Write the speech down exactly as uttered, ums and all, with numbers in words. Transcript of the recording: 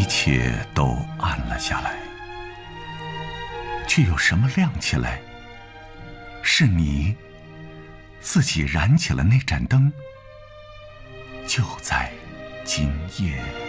切都暗了下来，却有什么亮起来？是你自己燃起了那盏灯，就在今夜。